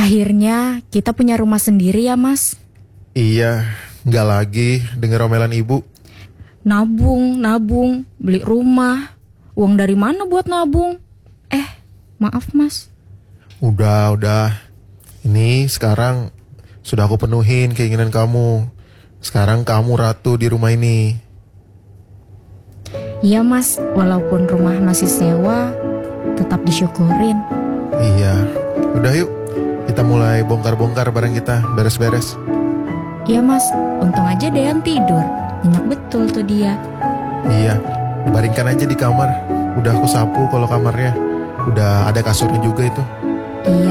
Akhirnya kita punya rumah sendiri ya, Mas. Iya, nggak lagi denger omelan ibu. Nabung, beli rumah. Uang dari mana buat nabung? Maaf, Mas. Udah. Ini sekarang sudah aku penuhin keinginan kamu. Sekarang kamu ratu di rumah ini. Iya, Mas. Walaupun rumah masih sewa, tetap disyukurin. Iya, udah yuk. Kita mulai bongkar-bongkar barang kita, beres-beres. Iya, Mas. Untung aja Dean tidur. Nyenyak betul tuh dia. Iya, baringkan aja di kamar. Udah aku sapu kalau kamarnya. Udah ada kasurnya juga itu. Iya,